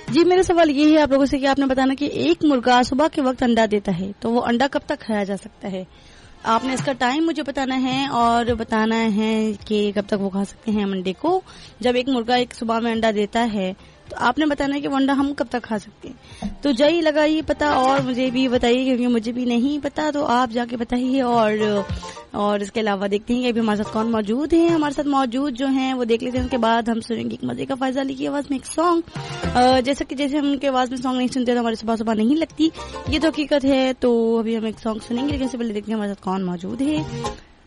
जी, मेरा सवाल ये है आप लोगों से कि आपने बताना कि एक मुर्गा सुबह के वक्त अंडा देता है, तो वो अंडा कब तक खाया जा सकता है? आपने इसका टाइम मुझे बताना है और बताना है कि कब तक वो खा सकते हैं अंडे को। जब एक मुर्गा एक सुबह में अंडा देता है तो आपने बताना है कि वो अंडा हम कब तक खा सकते हैं। तो जय लगाइए पता और मुझे भी बताइए, क्योंकि मुझे भी नहीं पता, तो आप जाके बताइए। और इसके अलावा देखते हैं कि अभी हमारे साथ कौन मौजूद है। हमारे साथ मौजूद जो हैं वो देख लेते हैं, उसके बाद हम सुनेंगे एक मजे का फैज़ा अली की आवाज में एक सॉन्ग। जैसे हम उनके आवाज में सॉन्ग नहीं सुनते तो हमारी सुबह सुबह नहीं लगती, ये तो हकीकत है। तो अभी हम एक सॉन्ग सुनेंगे, लेकिन इससे पहले देखते हैं हमारे साथ कौन मौजूद है।